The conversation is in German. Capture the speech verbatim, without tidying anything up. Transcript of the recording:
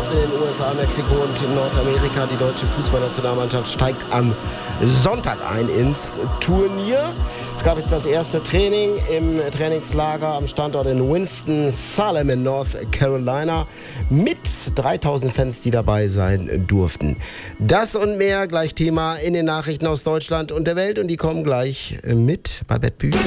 in den U S A, Mexiko und Nordamerika. Die deutsche Fußballnationalmannschaft steigt am Sonntag ein ins Turnier. Es gab jetzt das erste Training im Trainingslager am Standort in Winston-Salem in North Carolina mit dreitausend Fans, die dabei sein durften. Das und mehr gleich Thema in den Nachrichten aus Deutschland und der Welt und die kommen gleich mit bei Bettbücher.